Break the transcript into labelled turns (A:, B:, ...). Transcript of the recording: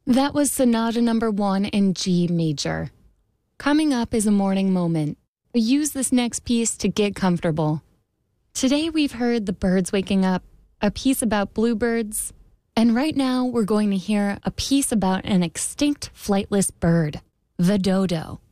A: That was Sonata number 1 in G major. Coming up is a morning moment. We use this next piece to get comfortable. Today we've heard the birds waking up, a piece about bluebirds, and right now we're going to hear a piece about an extinct flightless bird, the dodo.